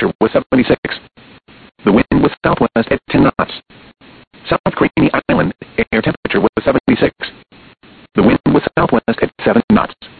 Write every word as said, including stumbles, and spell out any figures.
temperature was seventy-six. The wind was southwest at ten knots. South Greeny Island, air temperature was seventy-six. The wind was southwest at seven knots.